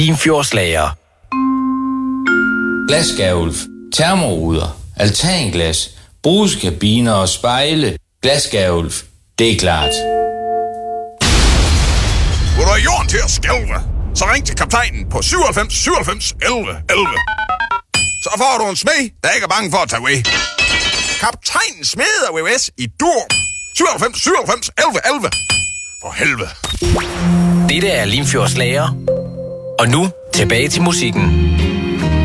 Limfjordslager. Glasgavl, termoruder, altanglas, brugskabiner og spejle. Glasgavl, det er klart. Vil du have jorden til at skælve? Så ring til kaptajnen på 97 97 11 11. Så får du en smed, der ikke er bange for at tage ved. Kaptajnen smeder VVS i Dur. 97 97 11 11. For helvede. Dette er Limfjordslager. Og nu tilbage til musikken.